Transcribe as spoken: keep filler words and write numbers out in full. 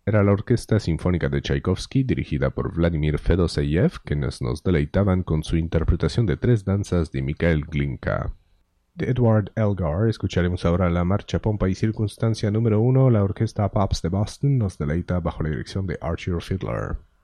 Era la Orquesta Sinfónica de Tchaikovsky, dirigida por Vladimir Fedoseyev, quienes nos deleitaban con su interpretación de tres danzas de Mikhail Glinka. De Edward Elgar escucharemos ahora la marcha Pompa y Circunstancia número uno. La Orquesta Pops de Boston nos deleita bajo la dirección de Arthur Fiedler.